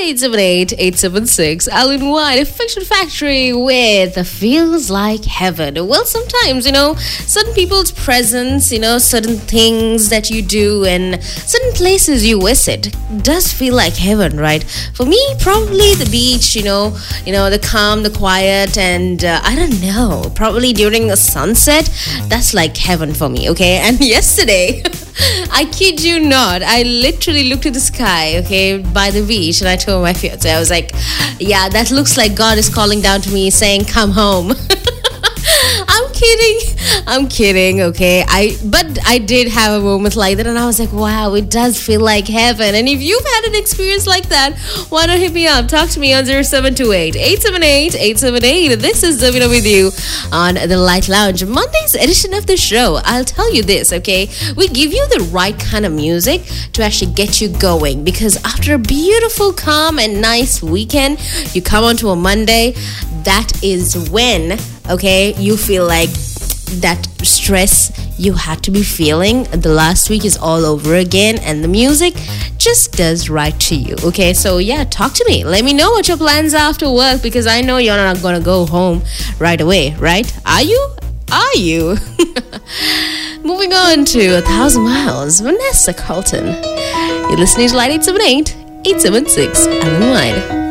878-876. Alan White, a Fiction Factory with Feels Like Heaven. Well, sometimes, certain people's presence, certain things that you do and certain places you visit does feel like heaven, right? For me, probably the beach, the calm, the quiet, and I don't know, probably during a sunset, that's like heaven for me, okay? And yesterday, I kid you not, I literally looked at the sky, okay, by the beach, and I told my fiance, I was like, yeah, that looks like God is calling down to me saying, come home. I'm kidding, okay? But I did have a moment like that, and I was like, wow, it does feel like heaven. And if you've had an experience like that, why not hit me up? Talk to me on 0728-878-878. This is Zavina with you on The Light Lounge, Monday's edition of the show. I'll tell you this, okay? We give you the right kind of music to actually get you going, because after a beautiful, calm, and nice weekend, you come onto a Monday, that is when, okay, you feel like that stress you had to be feeling the last week is all over again, and the music just does right to you, okay? So yeah, talk to me, let me know what your plans are after work, because I know you're not gonna go home right away, right? Are you? Moving on to 1,000 Miles, Vanessa Carlton. You're listening to Light 878-876 Alan White.